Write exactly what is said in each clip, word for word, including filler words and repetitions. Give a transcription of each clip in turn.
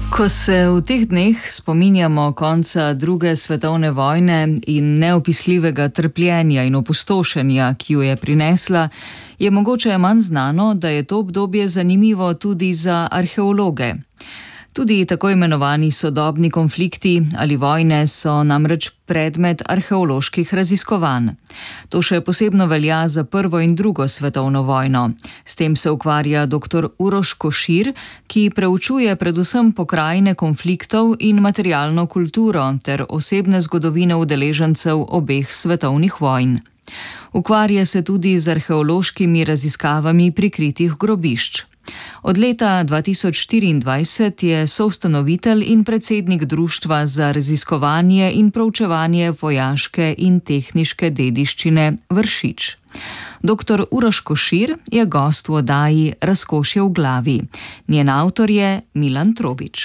Ko se v teh dneh spominjamo konca druge svetovne vojne in neopisljivega trpljenja in opustošenja, ki jo je prinesla, je mogoče manj znano, da je to obdobje zanimivo tudi za arheologe. Tudi tako imenovani sodobni konflikti ali vojne so namreč predmet arheoloških raziskovanj. To še posebno velja za prvo in drugo svetovno vojno. S tem se ukvarja doktor Uroš Košir, ki preučuje predvsem pokrajine konfliktov in materialno kulturo ter osebne zgodovine udeležencev obeh svetovnih vojn. Ukvarja se tudi z arheološkimi raziskavami prikritih grobišč. Od leta dva tisoč štiriindvajset je soustanovitelj in predsednik Društva za raziskovanje in proučevanje vojaške in tehniške dediščine Vršič. Doktor Uroš Košir je gost v oddaji Razkošje v glavi. Njen avtor je Milan Trobič.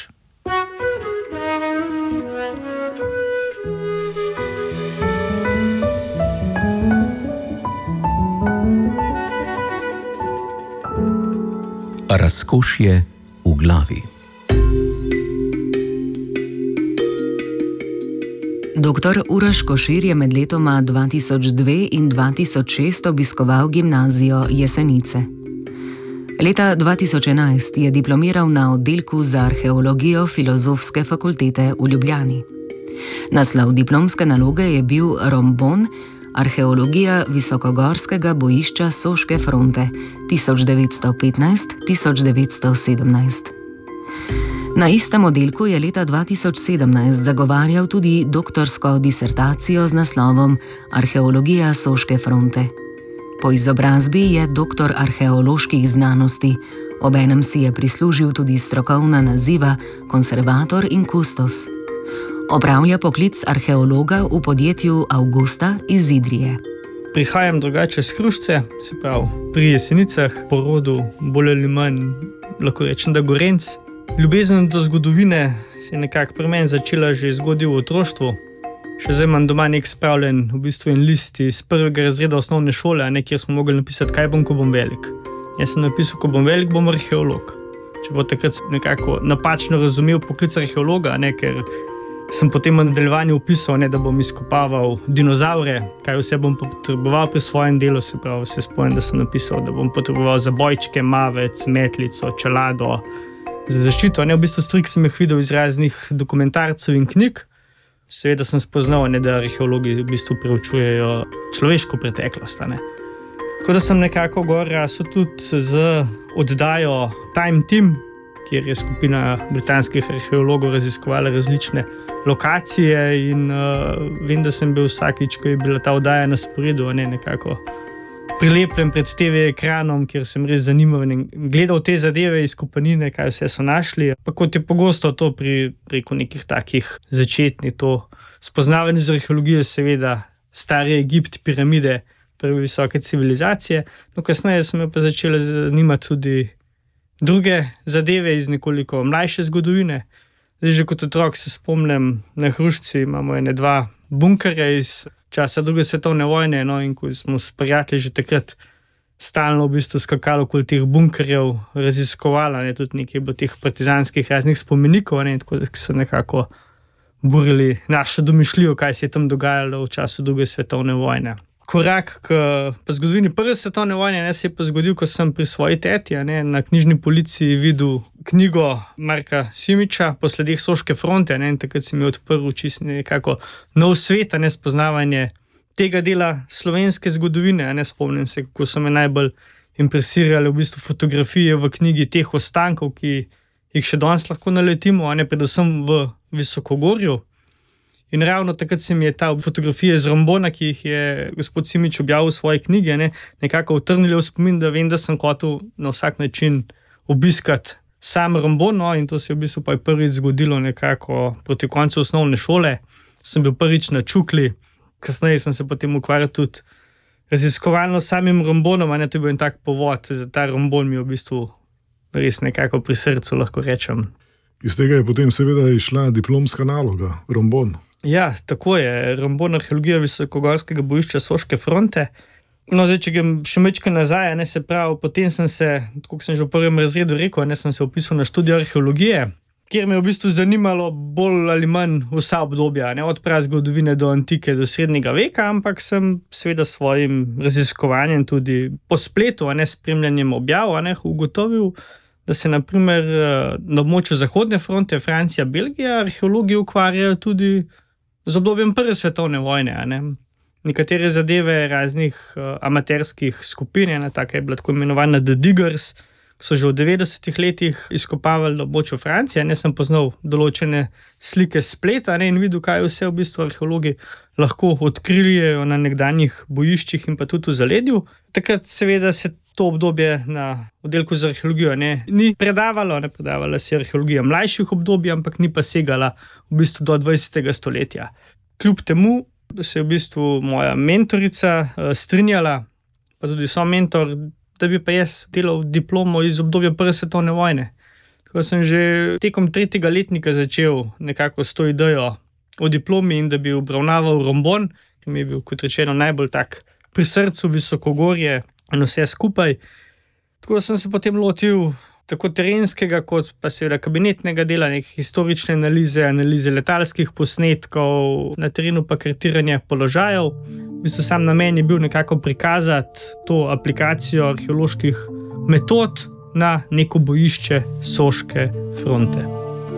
Razkošje v glavi. Doktor Uroš Košir je med letoma dva tisoč dve in dva tisoč šest obiskoval gimnazijo Jesenice. Leta dva tisoč enajst je diplomiral na oddelku za arheologijo Filozofske fakultete v Ljubljani. Naslov diplomske naloge je bil Rombon, Arheologija visokogorskega bojišča Soške fronte tisoč devetsto petnajst do tisoč devetsto sedemnajst. Na istem oddelku je leta dva tisoč sedemnajst zagovarjal tudi doktorsko disertacijo z naslovom Arheologija Soške fronte. Po izobrazbi je doktor arheoloških znanosti, obenem si je prislužil tudi strokovna naziva konservator in kustos. Opravlja poklic arheologa v podjetju Augusta iz Idrije. Prihajam drugače s Hrušce, se pravi pri Jesenicah, po rodu bolj ali manj, lahko rečem, da Gorenc. Ljubezen do zgodovine se je nekako pri meni začela že zgodaj v otroštvu. Še zdaj imam doma nek spravljen v bistvu en list iz prvega razreda osnovne šole, ne, kjer smo mogli napisati, kaj bom, ko bom velik. Jaz sem napisal, ko bom velik, bom arheolog. Če bo takrat nekako napačno razumel poklic arheologa, ne, ker sem potem v nadaljevanju opisal, ne, da bom izkopaval dinozaure, kaj vse bom potreboval pri svojem delu, se pravi, se spomnim, da sem napisal, da bom potreboval zabojčke, mavec, metlico, čelado, za zaščito, ne, v bistvu stvari, ki sem jih videl iz raznih dokumentarcev in knjig. Seveda sem spoznal, ne, da arheologi v bistvu preučujejo človeško preteklost, ne. Tako da sem nekako gor rasel tudi z oddajo Time Team, kjer je skupina britanskih arheologov raziskovala različne lokacije in uh, vem, da sem bil vsakič, ko je bila ta oddaja na sporedu, ne, nekako prilepljen pred te ve ekranom, kjer sem res zanimal in gledal te zadeve iz kopanine, kaj vse so našli. Pa kot je pogosto to pri, preko nekih takih začetnih, to spoznavanje z arheologije, seveda stari Egipt, piramide, prve visoke civilizacije. No, kasneje sem me pa začela zanimati tudi druge zadeve iz nekoliko mlajše zgodovine. Zdaj že kot otrok se spomnim, na Hrušci imamo ene dva bunkerja iz časa druge svetovne vojne, no, in ko smo s prijatelji že takrat stalno v bistvu skakali okoli teh bunkerjev, raziskovali, ne, tudi nekaj bilo teh partizanskih raznih spomenikov, ne, tako da so nekako burili našo domišljijo, kaj se je tam dogajalo v času druge svetovne vojne. Korak k zgodovini prve svetovne vojne, ne, se je pa zgodil, ko sem pri svoji teti, ne, na knjižni policiji videl knjigo Marka Simiča Po sledeh Soške fronte, ne, in takrat si mi odprl čisto nekako nov svet, ne, spoznavanje tega dela slovenske zgodovine. Ne, spomnim se, kako so me najbolj impresirale v bistvu fotografije v knjigi teh ostankov, ki jih še danes lahko naletimo, a ne, predvsem v Visokogorju. In ravno takrat se mi je ta fotografija z Rombona, ki jih je gospod Simič objavil v svoji knjigi, ne, nekako utrnila v spomin, da vem, da sem hotel na vsak način obiskati sam Rombon, no, in to se je v bistvu pa je prvič zgodilo nekako proti koncu osnovne šole. Sem bil prvič na Čukli, kasneje sem se potem ukvarjal tudi raziskovalno s samim Rombonom, a ne, to je bil en tak povod, za ta Rombon mi je v bistvu res nekako pri srcu, lahko rečem. Iz tega je potem seveda išla diplomska naloga, Rombon. Ja, tako je. Rombon, arheologija visokogorskega bojišča Soške fronte. No, zdaj, če grem še mečka nazaj, ne, se pravi, potem sem se, tako sem že v prvem razredu rekel, ne, sem se upisal na študijo arheologije. kjer me je v bistvu zanimalo bolj ali manj vsa obdobja, ne od prazgodovine do antike, do srednjega veka, ampak sem seveda s svojim raziskovanjem tudi po spletu, a ne spremljanjem objav, a ne ugotovil, da se na primer na območju Zahodne fronte, Francija, Belgija, arheologi ukvarjajo tudi z obdobjem prve svetovne vojne, a ne. Nekatere zadeve raznih uh, amaterskih skupin, ena taka je bila tako imenovana The Diggers, ki so že v devetdesetih letih izkopavali na območju Francije, ne sem poznal določene slike spleta, ne, in videl, kaj vse v bistvu arheologi lahko odkrijejo na nekdanjih bojiščih in pa tudi v zaledju. Takrat seveda se to obdobje na oddelku za arheologijo ne, ni predavalo, ne predavala se arheologija mlajših obdobij, ampak ni pa segala v bistvu do dvajsetega stoletja. Kljub temu se je v bistvu moja mentorica uh, strinjala, pa tudi so mentor, da bi pa jaz delal diplomo iz obdobja prve svetovne vojne. Tako sem že tekom tretjega letnika začel nekako s to idejo o diplomi in da bi obravnaval Rombon, ki mi je bil, kot rečeno, najbolj tak pri srcu, visokogorje in vse skupaj. Tako sem se potem lotil tako terenskega kot pa seveda kabinetnega dela, neke historične analize, analize letalskih posnetkov, na terenu pa kartiranje položajev. V bistvu sam namen je bil nekako prikazati to aplikacijo arheoloških metod na neko bojišče Soške fronte.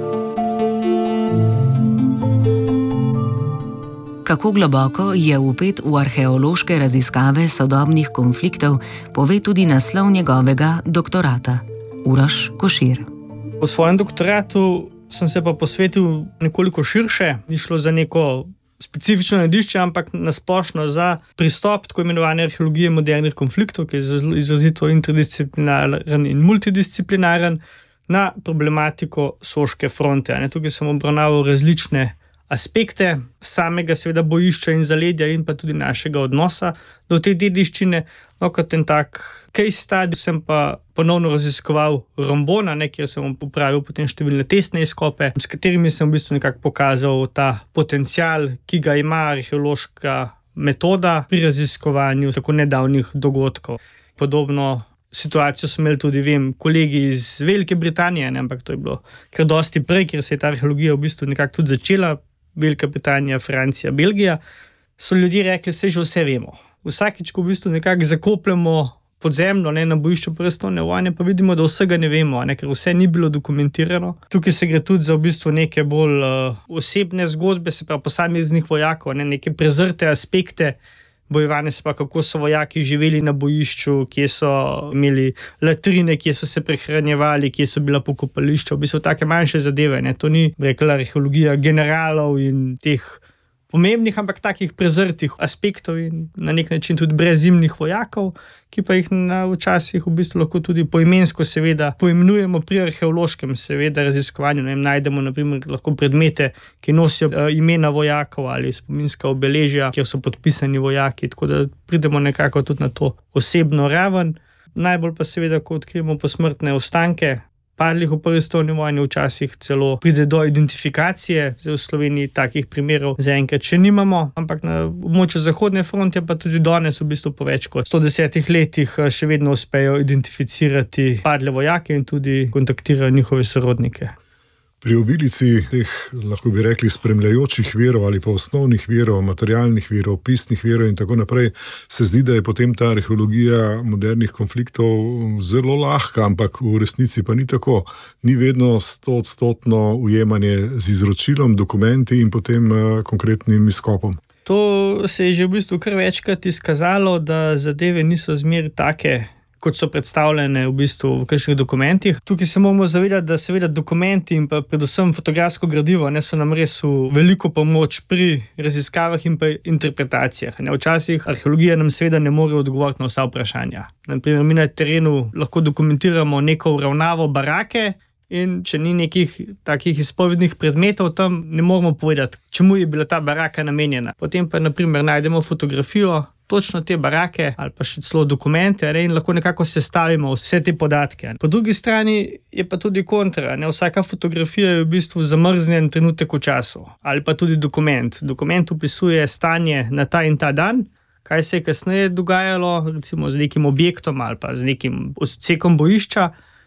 Kako globoko je vpet v arheološke raziskave sodobnih konfliktov, pove tudi naslov njegovega doktorata. Uroš Košir. Po svojem doktoratu sem se pa posvetil nekoliko širše, ni šlo za neko specifično najdišče, ampak nasplošno za pristop tako imenovane arheologije modernih konfliktov, ki je izrazito interdisciplinaren in multidisciplinaren, na problematiko Soške fronte. Tukaj sem obravnaval različne aspekte samega seveda bojišča in zaledja in pa tudi našega odnosa do te dediščine. No, kot en tak case study sem pa ponovno raziskoval Rombona, ne, kjer sem popravil potem številne testne izkope, s katerimi sem v bistvu nekako pokazal ta potencial, ki ga ima arheološka metoda pri raziskovanju tako nedavnih dogodkov. Podobno situacijo smo imeli tudi, vem, kolegi iz Velike Britanije, ne, ampak to je bilo kar dosti prej, ker se je ta arheologija v bistvu nekako tudi začela, Velika Britanija, Francija, Belgija, so ljudje rekli, saj že vse vemo. Vsakič, ko v bistvu nekako zakopljamo podzemno, ne, na bojišču prve svetovne vojne, pa vidimo, da vsega ne vemo, ne, ker vse ni bilo dokumentirano. Tukaj se gre tudi za v bistvu neke bolj uh, osebne zgodbe, se pravi posameznih vojakov, ne, neke prezrte aspekte bojevanja, se pa kako so vojaki živeli na bojišču, kje so imeli latrine, kje so se prehranjevali, kje so bila pokopališča, v bistvu take manjše zadeve, ne. To ni, rekla, arheologija generalov in teh pomembnih, ampak takih prezrtih aspektov in na nek način tudi brezimnih vojakov, ki pa jih na včasih v bistvu lahko tudi poimensko seveda poimenujemo pri arheološkem seveda raziskovanju. Ne, najdemo na primer lahko predmete, ki nosijo uh, imena vojakov ali spominska obeležja, kjer so podpisani vojaki, tako da pridemo nekako tudi na to osebno raven. Najbolj pa seveda, ko odkrijemo posmrtne ostanke padlih v prvi svetovni vojni, včasih celo pride do identifikacije. Zdaj v Sloveniji takih primerov zaenkrat še nimamo, ampak na območju Zahodne fronte pa tudi danes v bistvu po več kot sto desetih letih še vedno uspejo identificirati padle vojake in tudi kontaktirajo njihove sorodnike. Pri obilici teh, lahko bi rekli, spremljajočih virov ali pa osnovnih virov, materialnih virov, pisnih virov in tako naprej, se zdi, da je potem ta arheologija modernih konfliktov zelo lahka, ampak v resnici pa ni tako. Ni vedno stoodstotno ujemanje z izročilom, dokumenti in potem uh, konkretnim izkopom. To se je že v bistvu kar večkrat izkazalo, da zadeve niso zmer take, kot so predstavljene v bistvu v kakšnih dokumentih. Tukaj se moramo zavedati, da seveda dokumenti in pa predvsem fotografsko gradivo ne so nam res v veliko pomoč pri raziskavah in pa interpretacijah. Ne, včasih arheologija nam seveda ne more odgovoriti na vsa vprašanja. Naprimer, mi na terenu lahko dokumentiramo neko uravnavo barake in če ni nekih takih izpovednih predmetov tam, ne moramo povedati, čemu je bila ta baraka namenjena. Potem pa naprimer najdemo fotografijo točno te barake ali pa še celo dokumente, ne, in lahko nekako sestavimo vse te podatke. Po drugi strani je pa tudi kontra. Ne, vsaka fotografija je v bistvu zamrznjen trenutek v času ali pa tudi dokument. Dokument opisuje stanje na ta in ta dan, kaj se je kasneje dogajalo, recimo z nekim objektom ali pa z nekim odsekom bojišča,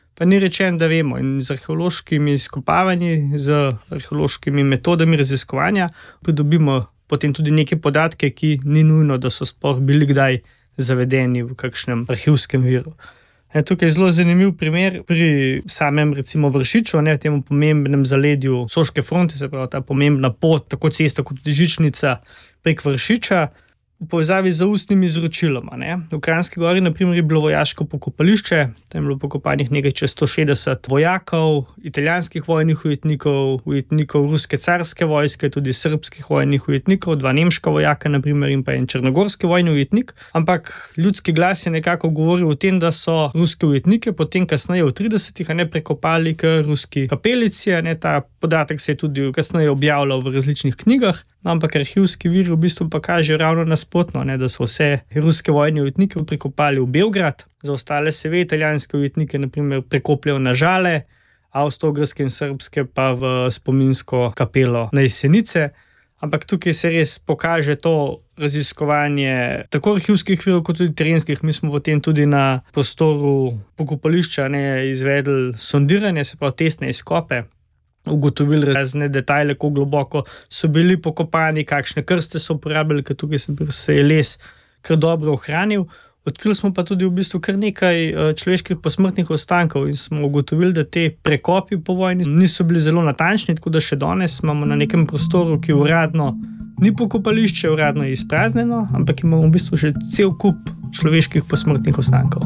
pa ni rečeno, da vemo. In z arheološkimi izkopavanji, z arheološkimi metodami raziskovanja pridobimo potem tudi neke podatke, ki ni nujno, da so sploh bili kdaj zavedeni v kakšnem arhivskem viru. E, tukaj je zelo zanimiv primer pri samem recimo Vršiču, ne, v tem pomembnem zaledju Soške fronte, se pravi ta pomembna pot, tako cesta kot tudi žičnica prek Vršiča, v povezavi z ustnim izročiloma. Ne. V Kranjski Gori, na primer, je bilo vojaško pokopališče, tam je bilo pokopanih nekaj čez sto šestdeset vojakov, italijanskih vojnih ujetnikov, ujetnikov ruske carske vojske, tudi srbskih vojnih ujetnikov, dva nemška vojaka, na primer, in pa en črnogorski vojni ujetnik. Ampak ljudski glas je nekako govoril o tem, da so ruske ujetnike potem kasneje v tridesetih ne prekopali k ruski kapelici. Ne. Ta podatek se je tudi kasneje objavljal v različnih knjigah, ampak arhivski viri v bistvu pa kažejo ravno nasprotno, ne, da so vse ruske vojne ujetnike prekopali v Beograd, za ostale se ve, italijanske ujetnike na primer prekopljajo na Žale, avstro-ogrske in srbske pa v spominsko kapelo na Jesenice. Ampak tukaj se res pokaže to raziskovanje tako arhivskih virov kot tudi terenskih. Mi smo potem tudi na prostoru pokopališča ne, izvedli sondiranje, se pravi testne izkope, ugotovili razne detajle, kako globoko so bili pokopani, kakšne krste so uporabljali, ker tukaj se je les kar dobro ohranil. Odkrili smo pa tudi v bistvu kar nekaj človeških posmrtnih ostankov in smo ugotovili, da te prekopi po vojni niso bili zelo natančni, tako da še danes imamo na nekem prostoru, ki uradno ni pokopališče, uradno je izpraznjeno, ampak imamo v bistvu že cel kup človeških posmrtnih ostankov.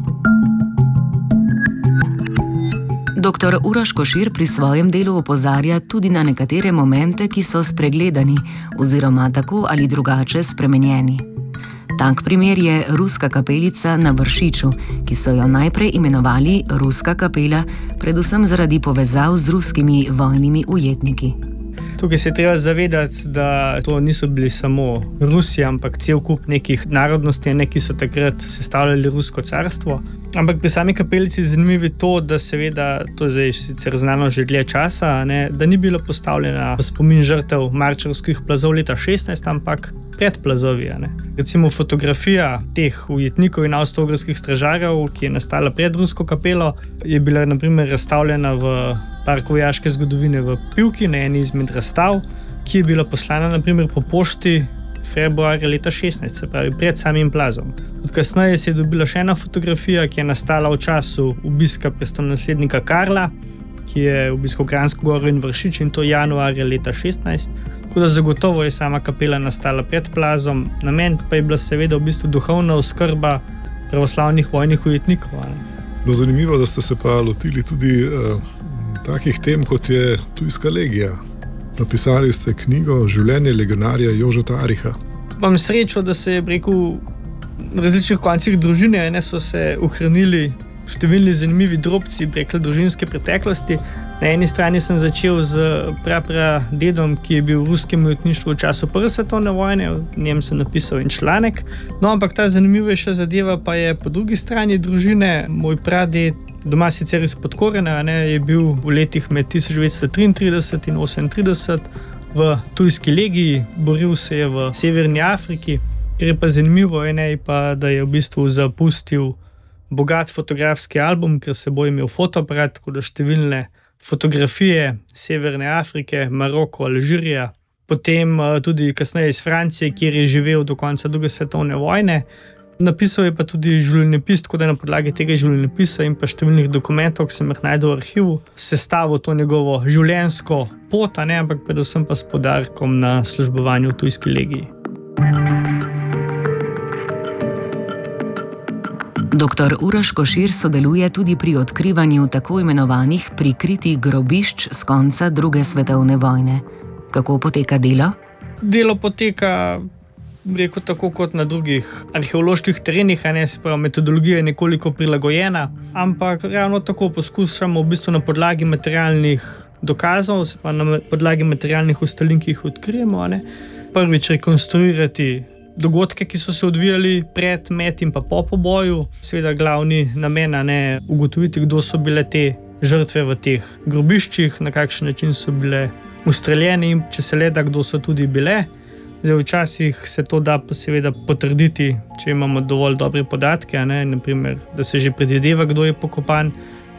Doktor Uroš Košir pri svojem delu opozarja tudi na nekatere momente, ki so spregledani oziroma tako ali drugače spremenjeni. Tak primer je ruska kapelica na Vršiču, ki so jo najprej imenovali Ruska kapela, predvsem zaradi povezav z ruskimi vojnimi ujetniki. Tukaj se je treba zavedati, da to niso bili samo Rusi, ampak cel kup nekih narodnosti, ne, ki so takrat sestavljali rusko carstvo. Ampak pri sami kapelici je zanimivo to, da seveda, to je zdaj sicer znano že dlje časa, ne, da ni bila postavljena v spomin žrtev marčevskih plazov leta šestnajst, ampak pred plazovi. Ne. Recimo fotografija teh ujetnikov in avstro-ogrskih stražarjev, ki je nastala pred rusko kapelo, je bila na primer razstavljena v Parku vojaške zgodovine v Pivki, na eni izmed razstav, ki je bila poslana na primer po pošti februarja leta šestnajst, se pravi pred samim plazom. Od kasneje se je dobila še ena fotografija, ki je nastala v času obiska prestolonaslednika Karla, ki je obiskal Kranjsko Goro in Vršič, in to januarja leta šestnajst. Tako da zagotovo je sama kapela nastala pred plazom, namen pa je bila seveda v bistvu duhovna oskrba pravoslavnih vojnih ujetnikov. No, zanimivo, da ste se pa lotili tudi uh, takih tem, kot je tujska legija. Napisali ste knjigo Življenje legionarja Jožeta Ariha. Imam srečo, da se je rekel na različnih koncih družine, ne, so se ohranili številni zanimivi drobci prek družinske preteklosti. Na eni strani sem začel z prapradedom, ki je bil v ruskem ujetništvu v času prve svetovne vojne, v njem sem napisal en članek. No, ampak ta zanimivejša zadeva pa je po drugi strani družine. Moj praded, doma sicer iz Podkorena, ne, je bil v letih med tisoč devetsto triintrideset in osemintrideset v tujski legiji, boril se je v Severni Afriki, ker je pa zanimivo, je, ne, pa, da je v bistvu zapustil bogat fotografski album, ker se bo imel fotoaparat, tako da številne fotografije Severne Afrike, Maroko, Alžirija, potem tudi kasneje iz Francije, kjer je živel do konca druge svetovne vojne. Napisal je pa tudi življenjepis, tako da na podlagi tega življenjepisa in pa številnih dokumentov, ki sem jih najdel v arhivu, sestavil to njegovo življenjsko pot, ne, ampak predvsem pa s poudarkom na službovanju v tujski legiji. Doktor Uroš Košir sodeluje tudi pri odkrivanju tako imenovanih prikritih grobišč s konca druge svetovne vojne. Kako poteka delo? Delo poteka, rekel, tako kot na drugih arheoloških terenih, ne, se pravi, metodologija je nekoliko prilagojena, ampak ravno tako poskušamo v bistvu na podlagi materialnih dokazov, se pravi na podlagi materialnih ustalin, ki jih odkrijemo, ne, prvič rekonstruirati dogodke, ki so se odvijali pred, med in pa po poboju. Seveda glavni namen je ugotoviti, kdo so bile te žrtve v teh grobiščih, na kakšen način so bile ustreljene in če se le da, kdo so tudi bile. Zdaj, včasih se to da seveda potrditi, če imamo dovolj dobre podatke, ne, naprimer, da se že predvideva, kdo je pokopan.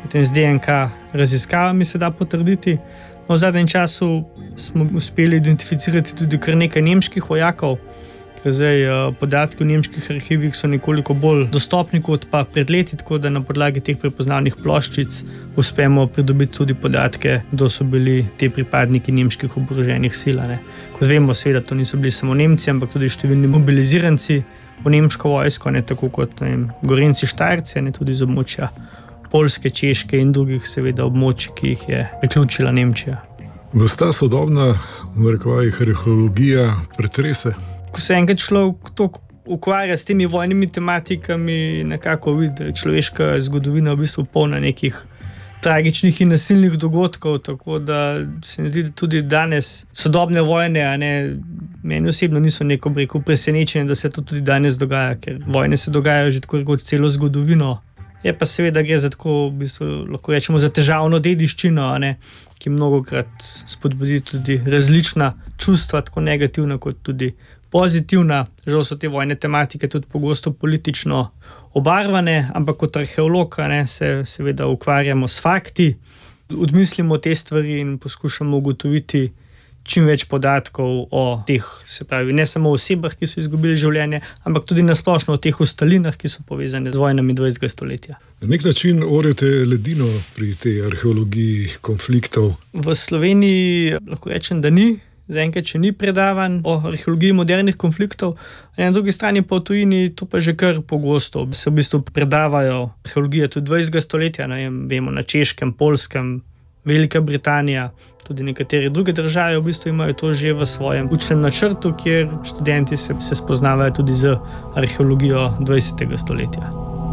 potem z D N K raziskavami se da potrditi. No, v zadnjem času smo uspeli identificirati tudi kar nekaj nemških vojakov, ker zdaj podatki v nemških arhivih so nekoliko bolj dostopni kot pa pred leti, tako da na podlagi teh prepoznavnih ploščic uspemo pridobiti tudi podatke, kdo so bili ti pripadniki nemških oboroženih sil. Kot vemo, seveda to niso bili samo Nemci, ampak tudi številni mobiliziranci v nemško vojsko, ne, tako kot ne vem, Gorenci Štajerci, ne, tudi z območja Poljske, Češke in drugih seveda območij, ki jih je priključila Nemčija. Vas ta sodobna, v narekovajih, arheologija pretrese? Ko se enkrat človek toliko ukvarja s temi vojnimi tematikami, nekako vidi, da je človeška zgodovina v bistvu polna nekih tragičnih in nasilnih dogodkov, tako da se mi zdi, da tudi danes sodobne vojne, a ne, meni osebno niso neko rekel presenečenje, da se to tudi danes dogaja, ker vojne se dogajajo že tako rekoč celo zgodovino. Je pa seveda gre za tako, v bistvu, lahko rečemo, za težavno dediščino, a ne, ki mnogokrat spodbudi tudi različna čustva, tako negativna kot tudi pozitivna. Žal so te vojne tematike tudi pogosto politično obarvane, ampak kot arheolog, a ne, se seveda ukvarjamo s fakti, odmislimo te stvari in poskušamo ugotoviti čim več podatkov o teh, se pravi, ne samo o osebah, ki so izgubili življenje, ampak tudi nasplošno o teh ostalinah, ki so povezane z vojnami dvajsetega stoletja. Na nek način orete ledino pri tej arheologiji konfliktov. V Sloveniji lahko rečem, da ni. Zaenkrat še ni predavanj o arheologiji modernih konfliktov, na drugi strani pa v tujini to pa že kar pogosto. Se v bistvu predavajo arheologije tudi dvajsetega stoletja, ne vem, vemo na Češkem, Poljskem, Velika Britanija, tudi nekatere druge države v bistvu imajo to že v svojem učnem načrtu, kjer študenti se, se spoznavajo tudi z arheologijo dvajsetega stoletja.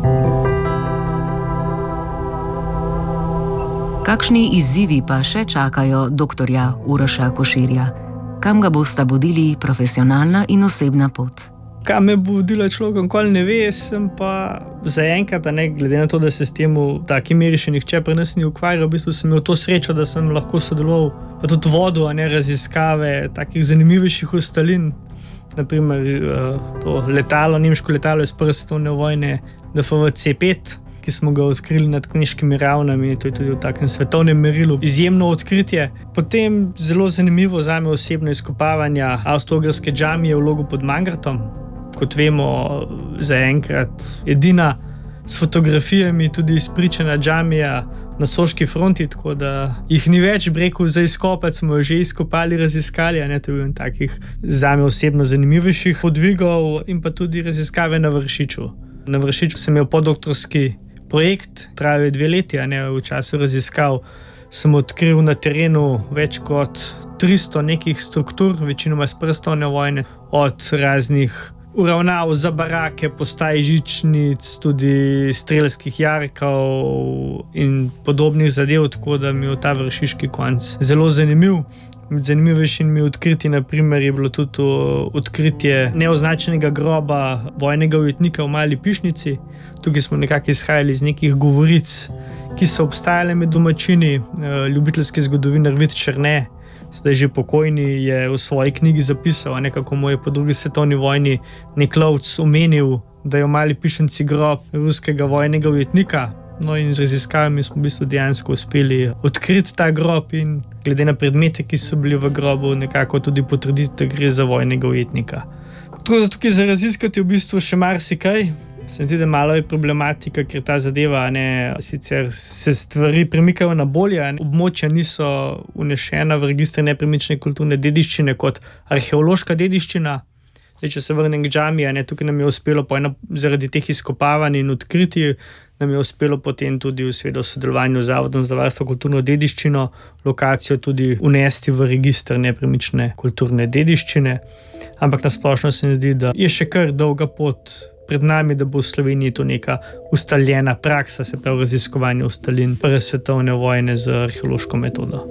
Kakšni izzivi pa še čakajo doktorja Uroša Koširja? Kam ga bosta vodili profesionalna in osebna pot? Kam me bo vodila človek, nikoli ne ve, sem pa zaenkrat, ne, glede na to, da se s tem v taki meri še nihče pri nas ni ukvarjal, v bistvu sem imel to srečo, da sem lahko sodeloval, pa tudi vodil, a ne, raziskave takih zanimivejših ostalin. Naprimer to letalo, nemško letalo iz prve svetovne vojne D F V C pet, ki smo ga odkrili nad Kniškimi ravnami, to je tudi v takem svetovnem merilu izjemno odkritje. Potem zelo zanimivo zame osebno izkopavanja avstro-ogrske džamije v Logu pod Mangartom. Kot vemo, zaenkrat edina s fotografijami tudi izpričana džamija na soški fronti, tako da jih ni več, breku za izkopati, smo jo že izkopali, raziskali, a ne, to je bil takih zame osebno zanimivejših podvigov, in pa tudi raziskave na Vršiču. Na Vršiču sem imel podoktorski projekt, trajal je dve leti, a ne, v času raziskav sem odkril na terenu več kot tristo nekih struktur, večinoma iz prve svetovne vojne, od raznih uravnav za barake, postaj žičnic, tudi strelskih jarkov in podobnih zadev, tako da mi je ta vršiški konc zelo zanimiv. Med zanimivejšimi odkriti, na primer, je bilo tudi odkritje neoznačenega groba vojnega ujetnika v Mali Pišnici. Tukaj smo nekako izhajali iz nekih govoric, ki so obstajale med domačini. Ljubiteljski zgodovinar Vid Černe, zdaj že pokojni, je v svoji knjigi zapisal, nekako mu je po drugi svetovni vojni nek lovec omenil, da je v Mali Pišnici grob ruskega vojnega ujetnika. No, in z raziskavami smo v bistvu dejansko uspeli odkriti ta grob in glede na predmete, ki so bili v grobu, nekako tudi potrditi, da gre za vojnega ujetnika. Tako da tukaj za raziskati v bistvu še marsikaj. Se mi zdi, da malo je problematika, ker ta zadeva, ne, sicer se stvari premikajo na bolje, območja niso vnešena v register nepremične kulturne dediščine kot arheološka dediščina. Zdaj, če se vrnem k džamiji, ne, tukaj nam je uspelo ena, zaradi teh izkopavanj in odkritij, nam je uspelo potem tudi v sodelovanju z Zavodom za varstvo kulturno dediščino lokacijo tudi unesti v register nepremične kulturne dediščine. Ampak nasplošno se mi zdi, da je še kar dolga pot pred nami, da bo v Sloveniji to neka ustaljena praksa, se pravi raziskovanje ostalin prve svetovne vojne z arheološko metodo.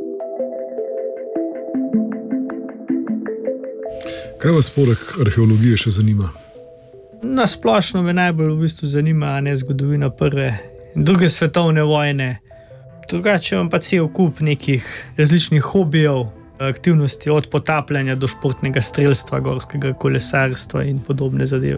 Kaj vas poleg arheologije še zanima? Na splošno me najbolj v bistvu zanima, ne, zgodovina prve in druge svetovne vojne. Drugače imam pa cel kup nekih različnih hobijev, aktivnosti od potapljanja do športnega strelstva, gorskega kolesarstva in podobne zadeve.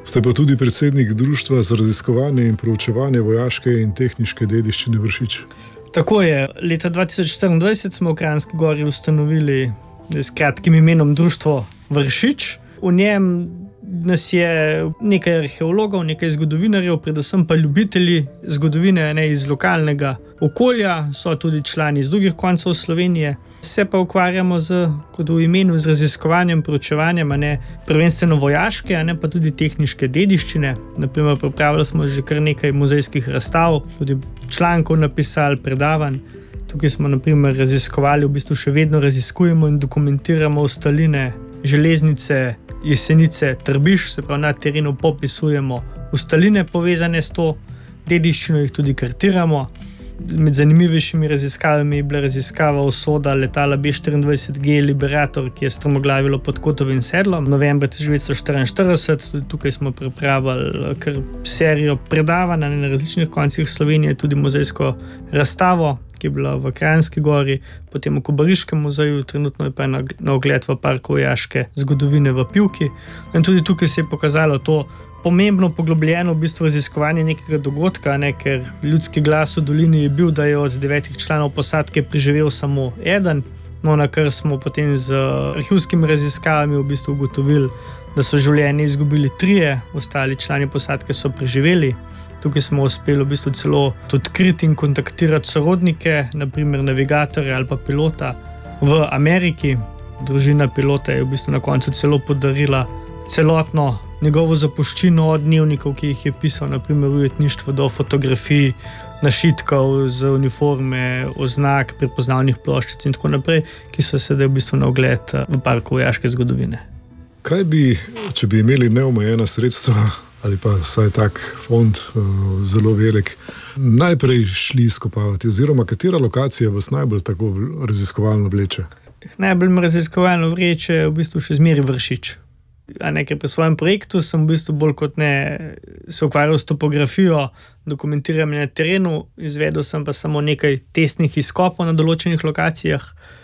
Ste pa tudi predsednik Društva za raziskovanje in proučevanje vojaške in tehniške dediščine Vršič. Tako je. Leta dva tisoč štiriindvajset smo v Kranjski Gori ustanovili s kratkim imenom Društvo Vršič. V njem nas je nekaj arheologov, nekaj zgodovinarjev, predvsem pa ljubitelji zgodovine, ne, iz lokalnega okolja, so tudi člani iz drugih koncev Slovenije. Se pa ukvarjamo z, kot v imenu, z raziskovanjem, proučevanjem, ne, prvenstveno vojaške, a ne pa tudi tehniške dediščine. Naprimer, pripravili smo že kar nekaj muzejskih razstav, tudi člankov napisali, predavanj. Tukaj smo naprimer raziskovali, v bistvu še vedno raziskujemo in dokumentiramo ostaline železnice Jesenice Trbiž, se pravi na terenu popisujemo ostaline povezane s to dediščino, jih tudi kartiramo. Med zanimivejšimi raziskavami je bila raziskava usoda letala B štiriindvajset G Liberator, ki je strmoglavilo pod Kotovim sedlom novembra tisoč devetsto štiriinštirideset. Tukaj smo pripravili kar serijo predavanj na različnih koncih Slovenije, tudi muzejsko razstavo, ki je bila v Kranjski Gori, potem v Kobariškem muzeju, trenutno je pa na, na ogled v Parku vojaške zgodovine v Pivki. In tudi tukaj se je pokazalo to pomembno poglobljeno v bistvu raziskovanje nekega dogodka, ne, ker ljudski glas v dolini je bil, da je od devetih članov posadke preživel samo eden, no, na kar smo potem z arhivskimi raziskavami v bistvu ugotovili, da so življenje izgubili trije, ostali člani posadke so preživeli. Tukaj smo uspeli v bistvu celo odkriti in kontaktirati sorodnike, naprimer navigatorja ali pa pilota v Ameriki. Družina pilota je v bistvu na koncu celo podarila celotno njegovo zapuščino od dnevnikov, ki jih je pisal, naprimer ujetništvo, do fotografij, našitkov z uniforme, oznak, prepoznavnih ploščic in tako naprej, ki so sedaj v bistvu na ogled v Parku vojaške zgodovine. Kaj bi, če bi imeli neomejena sredstva ali pa saj tak fond uh, zelo velik, najprej šli izkopavati, oziroma katera lokacija vas najbolj tako raziskovalno vleče? Najbolj me raziskovalno vleče v bistvu še zmeri Vršič. A ne, ker pri svojem projektu sem v bistvu bolj kot ne se ukvarjal s topografijo, dokumentiranje na terenu, izvedel sem pa samo nekaj testnih izkopov na določenih lokacijah,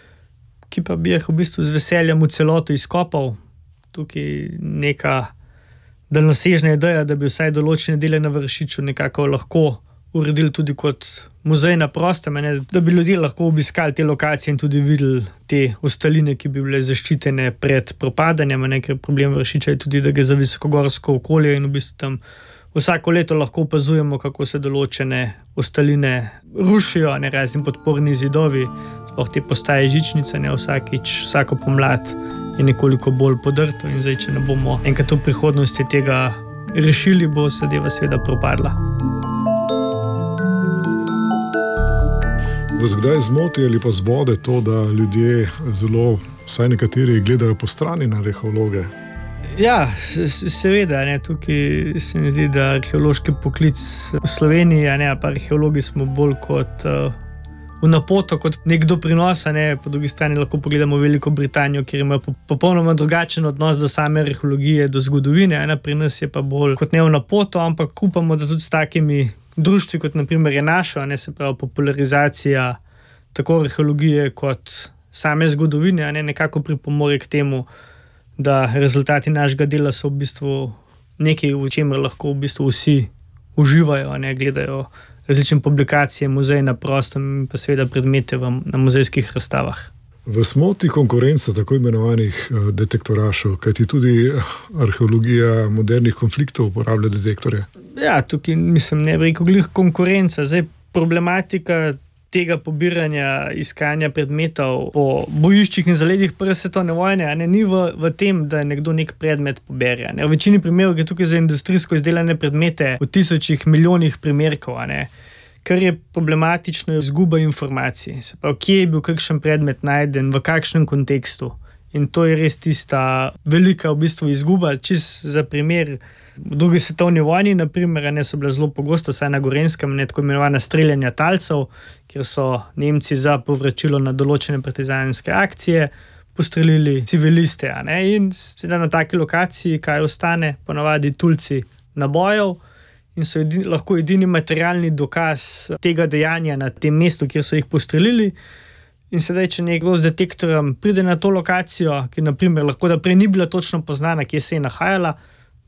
ki pa bi jih v bistvu z veseljem v celoto izkopal. Tukaj neka daljnosežna ideja, da bi vsaj določene dele na Vršiču nekako lahko uredili tudi kot muzej na prostem, ne, da bi ljudje lahko obiskali te lokacije in tudi videli te ostaline, ki bi bile zaščitene pred propadanjem, ne, ker problem Vršiča je tudi, da gre za visokogorsko okolje in v bistvu tam vsako leto lahko opazujemo, kako se določene ostaline rušijo, ne, razni podporni zidovi, sploh te postaje žičnice, ne, vsakič, vsako pomlad je nekoliko bolj podrto in zdaj, če ne bomo enkrat v prihodnosti tega rešili, bo zadeva seveda propadla. Vas kdaj zmoti ali pa zbode to, da ljudje zelo, vsaj nekateri, gledajo po strani na arheologe? Ja, seveda, ne, tukaj se mi zdi, da arheološki poklic v Sloveniji, a ne, pa arheologi smo bolj kot uh, v napoto, kot nek doprinos, a ne, po drugi strani lahko pogledamo Veliko Britanijo, kjer ima popolnoma drugačen odnos do same arheologije, do zgodovine, a ne, pri nas je pa bolj kot ne v napoto, ampak upamo, da tudi s takimi društvi, kot naprimer je našo, a ne, se pravi popularizacija tako arheologije kot same zgodovine, a ne, nekako pripomore k temu, da rezultati našega dela so v bistvu nekaj, v čemer lahko v bistvu vsi uživajo, a ne, gledajo različne publikacije, muzeje na prostem in pa seveda predmete v, na muzejskih razstavah. Vas moti konkurenca tako imenovanih uh, detektorašov, kajti tudi arheologija modernih konfliktov uporablja detektorje? Ja, tukaj mislim, ne bi rekel glih konkurenca. Zdaj, problematika tega pobiranja, iskanja predmetov po bojiščih in zaledjih prve svetovne vojne, a ne, ni v, v tem, da nekdo nek predmet pobere. Ne. V večini primerov gre tukaj za industrijsko izdelane predmete v tisočih, milijonih primerkov, a ne. Kar je problematično, je izguba informacij. Se pravi, kje je bil kakšen predmet najden, v kakšnem kontekstu. In to je res tista velika v bistvu izguba. Čist za primer, v drugi svetovni vojni, na primer, ne, so bile zelo pogosto, saj na Gorenskem, ne, tako imenovana streljanja talcev, kjer so Nemci za povračilo na določene partizanske akcije postrelili civiliste. A ne, in sedaj na taki lokaciji, kaj ostane, ponavadi tulci nabojev, in so edini, lahko edini materialni dokaz tega dejanja na tem mestu, kjer so jih postrelili. In sedaj, če nekdo z detektorjem pride na to lokacijo, ki naprimer lahko da prej ni bila točno poznana, kje se je nahajala,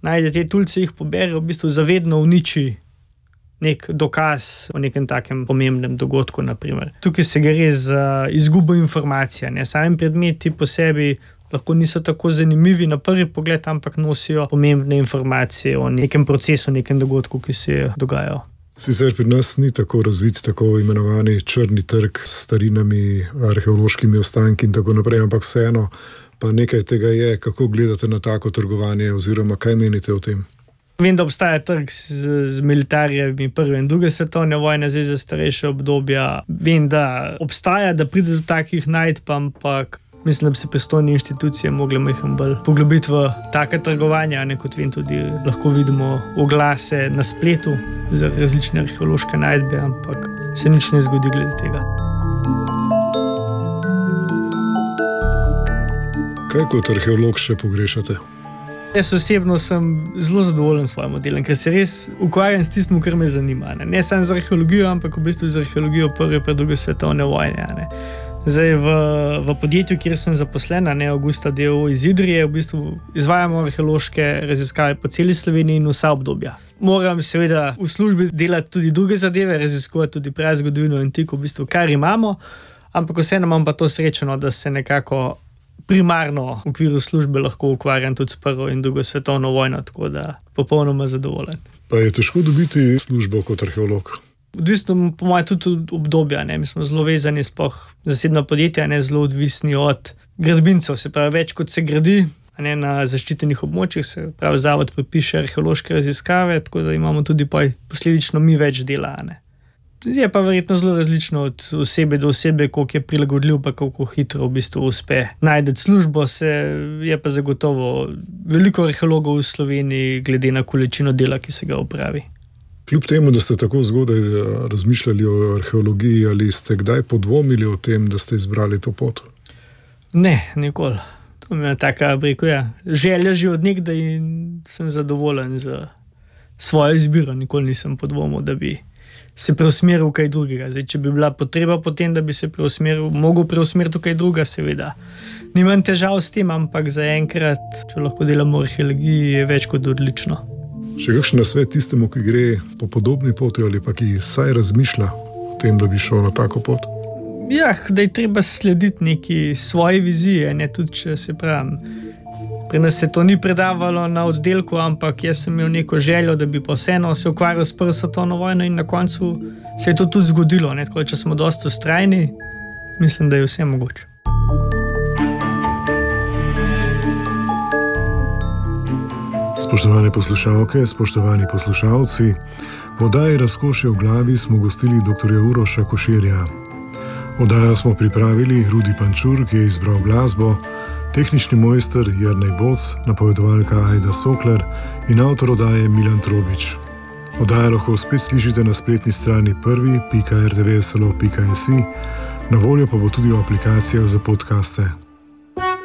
najde te tulce, jih pobere, v bistvu zavedno uniči nek dokaz o nekem takem pomembnem dogodku, naprimer. Tukaj se gre za izgubo informacije, ne. Sami predmeti po sebi lahko niso tako zanimivi na prvi pogled, ampak nosijo pomembne informacije o nekem procesu, nekem dogodku, ki se je dogajal. Sicer pri nas ni tako razvit tako imenovani črni trg s starinami, arheološkimi ostanki in tako naprej, ampak vseeno pa nekaj tega je. Kako gledate na tako trgovanje oziroma kaj menite o tem? Vem, da obstaja trg z, z militarjami prve in druge svetovne vojne, zdaj za starejše obdobja. Vem, da obstaja, da pride do takih najdb, ampak mislim, da bi se pristojne inštitucije mogle majhen bolj poglobiti v take trgovanja, ne, kot vem, tudi lahko vidimo oglase na spletu za različne arheološke najdbe, ampak se nič ne zgodi glede tega. Kaj kot arheolog še pogrešate? Jaz osebno sem zelo zadovoljen s svojim delom, ker se res ukvarjam s tistim, kar me zanima. Ne, ne samo z arheologijo, ampak v bistvu z arheologijo prve in druge svetovne vojne. Ne. Zdaj v, v podjetju, kjer sem zaposlena, ne, Augusta D O O iz Idrije, v bistvu izvajamo arheološke raziskave po celi Sloveniji in vsa obdobja. Moram seveda v službi delati tudi druge zadeve, raziskovati tudi prazgodovino antiko, v bistvu kar imamo, ampak vseeno imam pa to srečeno, da se nekako primarno v okviru službe lahko ukvarjam tudi s prvo in drugo svetovno vojno, tako da popolnoma zadovoljen. Pa je težko dobiti službo kot arheolog? Odvisno po mojem tudi obdobja, ne. Mi smo zelo vezani, sploh zasebna podjetja, ne, zelo odvisni od gradbincev, se pravi več kot se gradi, ne, na zaščitenih območjih, se pravi zavod podpiše arheološke raziskave, tako da imamo tudi posledično mi več dela, ne. Je pa verjetno zelo različno od osebe do osebe, koliko je prilagodljiv, pa kako hitro v bistvu uspe najti službo, se je pa zagotovo veliko arheologov v Sloveniji glede na količino dela, ki se ga opravi. Kljub temu, da ste tako zgodaj razmišljali o arheologiji, ali ste kdaj podvomili o tem, da ste izbrali to pot? Ne, nikoli. To mi je taka, rekel, ja, želja že od nekdaj in sem zadovoljen z svojo izbiro. Nikoli nisem podvomil, da bi se preusmeril v kaj drugega. Zdaj, če bi bila potreba potem, da bi se preusmeril, mogel preusmeriti v kaj druga, seveda. Nimam težav s tem, ampak zaenkrat, če lahko delamo v arheologiji, je več kot odlično. Še kakšen nasvet tistemu, ki gre po podobni poti ali pa ki saj razmišlja o tem, da bi šel na tako pot? Ja, da je treba slediti neki svoji viziji, ne, tudi če se pravim. Pri nas se to ni predavalo na oddelku, ampak jaz sem imel neko željo, da bi pa vseeno se ukvarjal s prvo svetovno vojno in na koncu se je to tudi zgodilo, ne, tako da če smo dosti vztrajni, mislim, da je vse mogoče. Spoštovane poslušalke, spoštovani poslušalci, v oddaji Razkošje v glavi smo gostili doktorja Uroša Koširja. Oddajo smo pripravili Rudi Pančur, ki je izbral glasbo, tehnični mojster Jernej Boc, napovedovalka Ajda Sokler in avtor oddaje Milan Trobič. Oddajo lahko spet slišite na spletni strani prvi pika r t v s l o pika s i, na voljo pa bo tudi v aplikacijah za podcaste.